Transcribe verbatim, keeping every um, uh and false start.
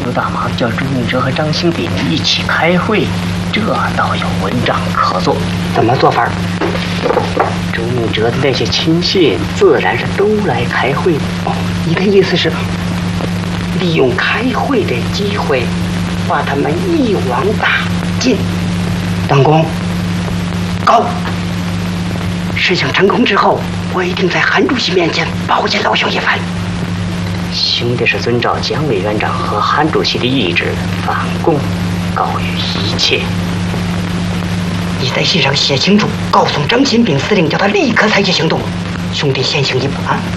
刘大妈叫朱明哲和张兴炳一起开会，这倒有文章可做。 怎么做法？ 朱明哲的那些亲信自然是都来开会。 哦，你的意思是，利用开会的机会，把他们一网打尽。当公，高。事情成功之后，我一定在韩主席面前保荐老兄一番。 兄弟是遵照蒋委员长和韩主席的意志，反共高于一切。 你在信上写清楚，告诉张新炳司令，叫他立刻采取行动。兄弟先行一步啊！